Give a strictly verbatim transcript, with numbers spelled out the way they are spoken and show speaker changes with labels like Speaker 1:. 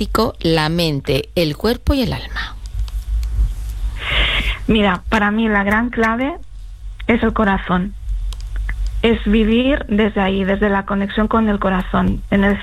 Speaker 1: energético, la mente, el cuerpo y el alma?
Speaker 2: Mira, para mí la gran clave es el corazón. Es vivir desde ahí, desde la conexión con el corazón, en el